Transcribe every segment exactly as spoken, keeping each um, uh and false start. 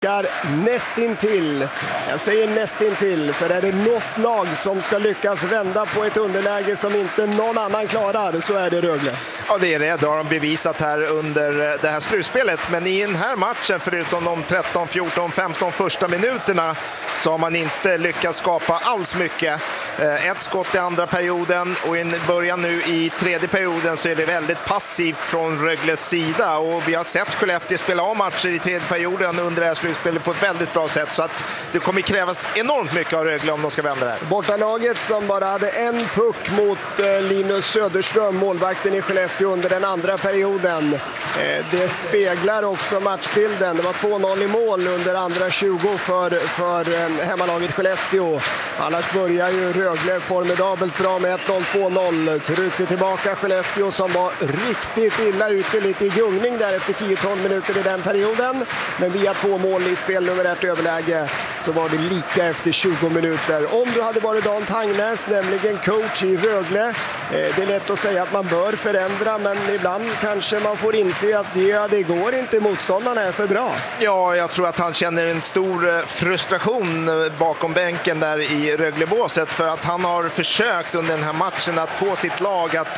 Nästintill. Jag säger nästintill, för är det något lag som ska lyckas vända på ett underläge som inte någon annan klarar, så är det Rögle. Ja, det är det. Det har de bevisat här under det här slutspelet. Men i den här matchen, förutom de tretton, fjorton, femton första minuterna, så har man inte lyckats skapa alls mycket. Ett skott i andra perioden och i början nu i tredje perioden så är det väldigt passivt från Rögles sida. Och vi har sett Skellefteå spela av matcher i tredje perioden under det här slutspelet på ett väldigt bra sätt. Så att det kommer krävas enormt mycket av Rögle om de ska vända det här. Bortalaget som bara hade en puck mot Linus Söderström, målvakten i Skellefteå under den andra perioden. Det speglar också matchbilden. Det var två noll i mål under andra tjugo för, för hemmalaget Skellefteå. Annars börjar ju Rögle formidabelt bra med ett noll två noll. Tryckte tillbaka Skellefteå som var riktigt illa ute, lite i gungning där efter tio tolv minuter i den perioden. Men via två mål i spel nummer ett överläge så var det lika efter tjugo minuter. Om du hade varit Dan Tangnäs, nämligen coach i Rögle, det är lätt att säga att man bör förändra, men ibland kanske man får inse att det, det går inte, motståndarna är för bra. Ja, jag tror att han känner en stor frustration bakom bänken där i Röglebåset, för att han har försökt under den här matchen att få sitt lag att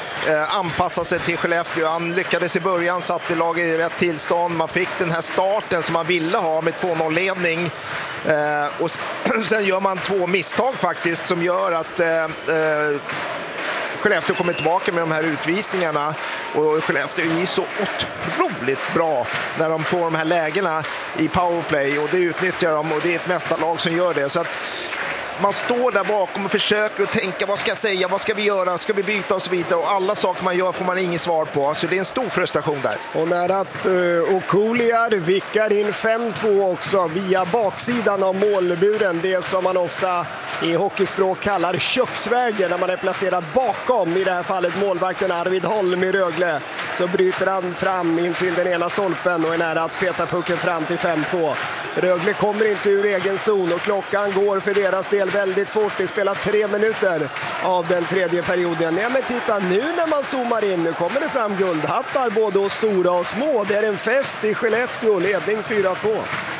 eh, anpassa sig till Skellefteå. Han lyckades i början, satt i laget i rätt tillstånd. Man fick den här starten som man ville ha med två noll-ledning. Eh, och sen gör man två misstag faktiskt som gör att eh, eh, Skellefteå kommer tillbaka med de här utvisningarna, och Skellefteå är så otroligt bra när de får de här lägena i powerplay, och det utnyttjar de, och det är ett mästarlag som gör det. Så att man står där bakom och försöker att tänka, vad ska jag säga, vad ska vi göra, ska vi byta och så vidare, och alla saker man gör får man ingen svar på, så det är en stor frustration där. Och när att uh, Okuliar vickar in fem två också via baksidan av målburen, det som man ofta i hockeyspråk kallar köksvägen, när man är placerad bakom, i det här fallet målvakten Arvid Holm i Rögle, så bryter han fram in till den ena stolpen och är nära att peta pucken fram till fem två. Rögle kommer inte ur egen zon och klockan går för deras del väldigt fort. Det spelar tre minuter av den tredje perioden. Ja, men titta nu när man zoomar in, nu kommer det fram guldhattar både och stora och små. Det är en fest i Skellefteå, ledning fyra två.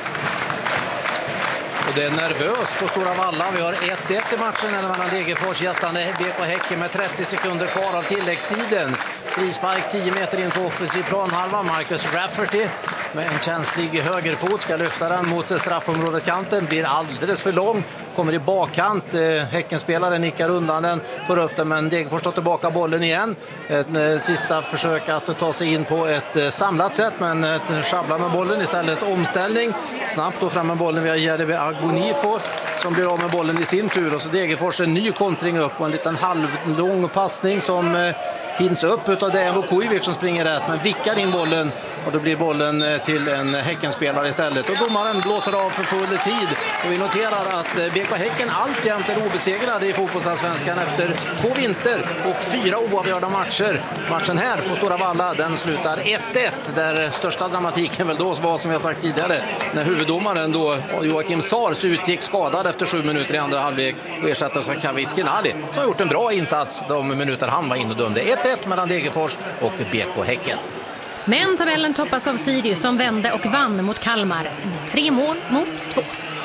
Och det är nervöst på Stora Valla. Vi har ett ett i matchen mellan Degerfors gästande B K Häcken med trettio sekunder kvar av tilläggstiden. Frispark tio meter in på offensiv planhalva. Marcus Rafferty med en känslig högerfot ska lyfta den mot straffområdeskanten. Blir alldeles för lång. Kommer i bakkant. Häckenspelaren nickar undan den. Får upp den, men Degerfors tar tillbaka bollen igen. Ett sista försök att ta sig in på ett samlat sätt, men ett schabblar med bollen istället. Omställning. Snabbt då fram med bollen via Jeremy Agbonifo som blir av med bollen i sin tur. Och så Degerfors en ny kontring upp och en liten halvlång passning som hinns upp utav Dejan Vukovic som springer rätt, men vickar in bollen, och då blir bollen till en Häckenspelare istället. Och domaren blåser av för full tid, och vi noterar att B K Häcken alltjämt är obesegrade i fotbollsallsvenskan efter två vinster och fyra oavgjorda matcher. Matchen här på Stora Valla, den slutar ett ett, där största dramatiken väl då var, som jag sagt tidigare, när huvuddomaren då Joakim Sars utgick skadad efter sju minuter i andra halvlek och ersattes av Kavit Kinali, som har gjort en bra insats de minuter han var inne och dömde. ett ett mellan Degerfors och B K Häcken. Men tabellen toppas av Sirius som vände och vann mot Kalmar med tre mål mot två.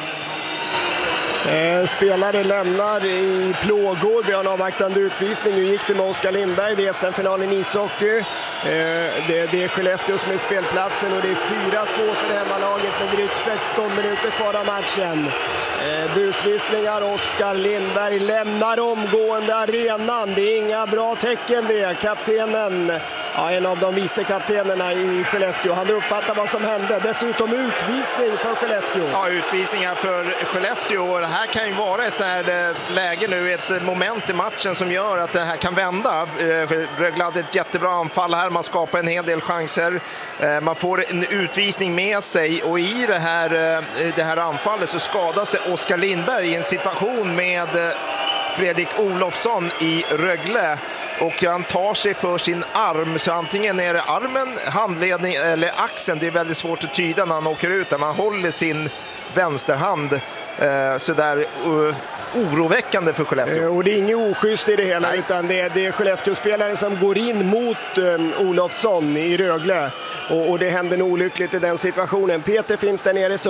Eh, spelare lämnar i plågor. Vi har en avvaktande utvisning. Nu gick det med Oskar Lindberg. Det är S M-finalen i ishockey. Eh, det, det är Skellefteå som är spelplatsen, och det är fyra två för hemmalaget med drygt sexton minuter kvar av matchen. Eh, busvisslingar. Oskar Lindberg lämnar omgående arenan. Det är inga bra tecken det. Kaptenen, ja, en av de vice kaptenerna i Skellefteå, han uppfattar vad som hände. Dessutom utvisning för Skellefteå. Ja, utvisningar för Skellefteå. Det här kan ju vara ett sånt här läge nu, ett moment i matchen som gör att det här kan vända. Rögle hade ett jättebra anfall här, man skapar en hel del chanser. Man får en utvisning med sig, och i det här, det här anfallet så skadar sig Oskar Lindberg i en situation med Fredrik Olofsson i Rögle, och han tar sig för sin arm, så antingen är det armen, handledning eller axeln. Det är väldigt svårt att tyda när han åker ut där. Man håller sin vänsterhand eh, sådär uh, oroväckande för Skellefteå. Eh, och det är inget oschysst i det hela. Nej. Utan det är, det är Skellefteå-spelaren som går in mot um, Olofsson i Rögle, och, och det händer nog olyckligt i den situationen. Peter finns där nere så